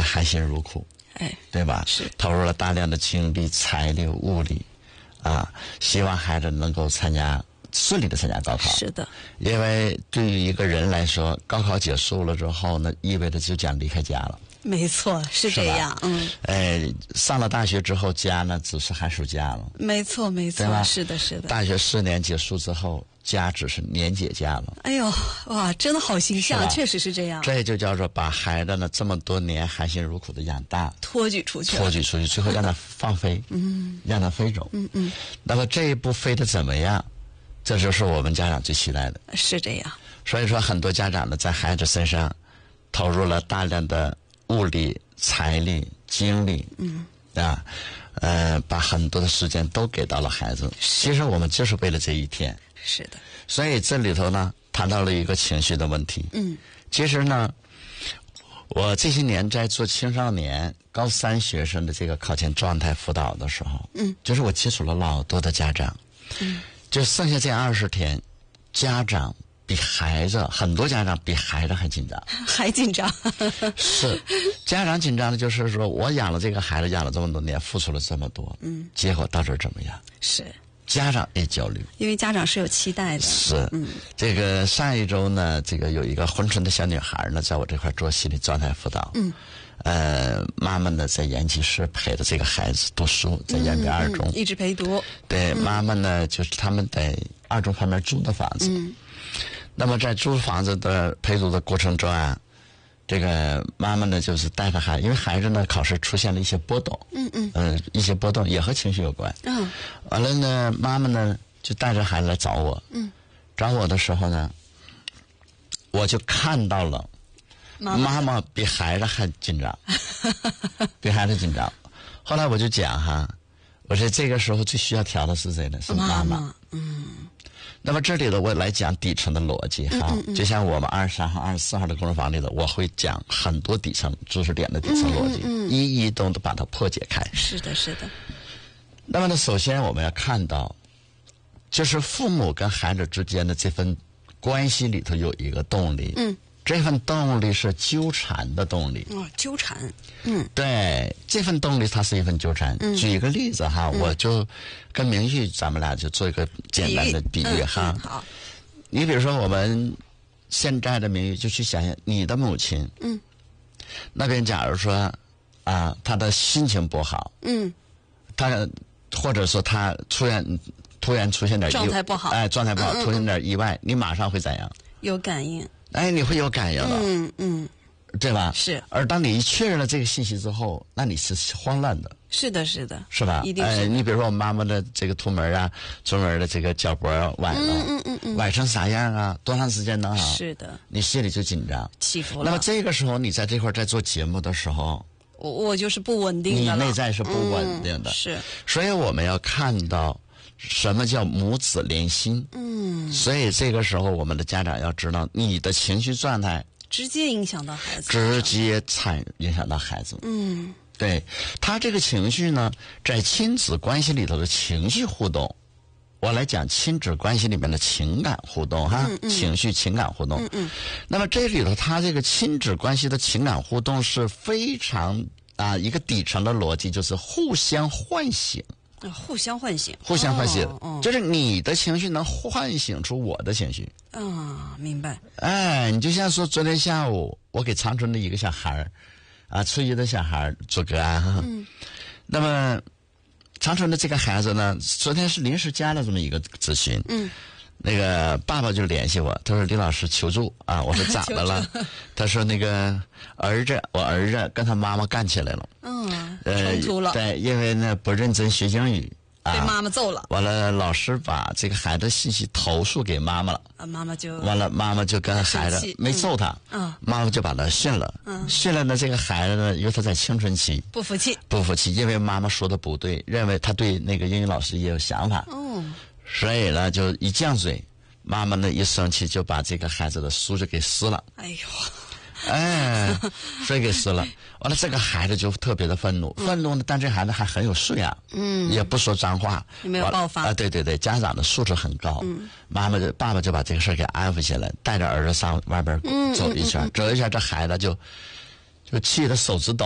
含辛茹苦，对吧？ 是投入了大量的精力、财力、物力，希望孩子能够顺利的参加高考。 是的， 因为对于一个人来说，高考结束了之后呢，意味着就将离开家了。 没错，是这样。 上了大学之后，家呢只是寒暑假了。 没错， 对吧？ 是的，是的。 大学4年结束之后，家只是年节假了。 哎呦，哇，真的好形象，确实是这样。 这就叫做把孩子呢这么多年含辛茹苦的养大， 托举出去， 最后让他放飞，让他飞走。那么这一步飞得怎么样？这就是我们家长最期待的。 是这样。 所以说，很多家长呢在孩子身上投入了大量的物力、财力、精力，把很多的时间都给到了孩子。其实我们就是为了这一天。 是的。 所以这里头呢，谈到了一个情绪的问题。其实呢，我这些年在做青少年高3学生的这个考前状态辅导的时候，就是我接触了老多的家长，就剩下这20天，家长很多家长比孩子还紧张，是家长紧张的，就是说我养了这个孩子，养了这么多年，付出了这么多，结果到这儿怎么样？ 是家长也焦虑， 因为家长是有期待的。 是，这个上一周呢，这个有一个珲春的小女孩呢，在我这块做心理状态辅导。妈妈呢在研习室陪着这个孩子读书，在延边2中， 一直陪读。 对，妈妈呢就是他们在2中旁边租的房子。那么在租房子的陪读的过程中这个妈妈呢就是带着孩子，因为孩子呢考试出现了一些波动，一些波动也和情绪有关。完了呢，妈妈呢就带着孩子来找我。找我的时候呢，我就看到了妈妈比孩子还紧张，比孩子紧张。后来我就讲我说这个时候最需要调的是谁呢？是妈妈。那么这里头我来讲底层的逻辑就像我们23号、24号的工作坊里头，我会讲很多底层知识点的底层逻辑，一一都把它破解开。 是的，是的。 那么呢，首先我们要看到，就是父母跟孩子之间的这份关系里头有一个动力。这份动力是纠缠的动力。 纠缠。 对，这份动力它是一份纠缠。举一个例子我就跟明玉咱们俩就做一个简单的比喻好。 你比如说我们现在的明玉就去想想你的母亲。那边假如说她的心情不好。她或者说她突然出现点状态不好。 状态不好，出现点意外，你马上会怎样？ 有感应。 你会有感应的。对吧？ 是。 而当你确认了这个信息之后，那你是慌乱的。 是的，是的。 是吧？ 一定是。 你比如说我妈妈的这个出门出门的这个脚脖崴了。崴成啥样多长时间能好？ 是的。 你心里就紧张， 起伏了。 那么这个时候你在这块在做节目的时候， 我就是不稳定的了。 你内在是不稳定的。 是。 所以我们要看到什么叫母子连心。所以这个时候我们的家长要知道，你的情绪状态直接影响到孩子， 直接影响到孩子。对，他这个情绪呢，在亲子关系里头的情绪互动，我来讲亲子关系里面的情感互动情绪情感互动。那么这里头他这个亲子关系的情感互动是非常一个底层的逻辑，就是互相唤醒。 互相唤醒， 就是你的情绪能唤醒出我的情绪。 明白。 你就像说昨天下午我给长春的一个小孩初一的小孩做个案那么长春的这个孩子呢，昨天是临时加了这么一个咨询。那个爸爸就联系我，他说李老师求助我说咋的了？他说那个我儿子跟他妈妈干起来了。 冲突了。 对，因为呢不认真学英语被妈妈揍了。 完了老师把这个孩子信息投诉给妈妈了。 妈妈就完了，妈妈就跟孩子没揍他。妈妈就把他训了。训了呢，这个孩子呢，因为他在青春期，不服气，因为妈妈说的不对，认为他对那个英语老师也有想法。所以呢，就一犟嘴，妈妈呢一生气就把这个孩子的书就给撕了。所以给撕了。完了，这个孩子就特别的愤怒呢，但这孩子还很有素养，也不说脏话， 没有爆发。 对，家长的素质很高。爸爸就把这个事给安抚下来，带着儿子上外边走一圈，这孩子就气得手指抖。